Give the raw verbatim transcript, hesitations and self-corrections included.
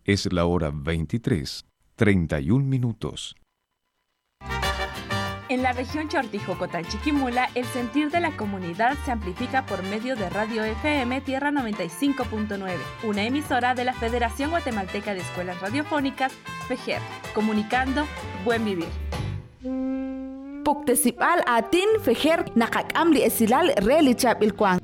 Es la hora veintitrés, treinta y un minutos. En la región Chortijocotán-Chiquimula, el sentir de la comunidad se amplifica por medio de Radio F M Tierra noventa y cinco punto nueve, una emisora de la Federación Guatemalteca de Escuelas Radiofónicas, FEGER, comunicando Buen Vivir. Puktesipal atin FEGER nakakam li esilal relichap ilkwang.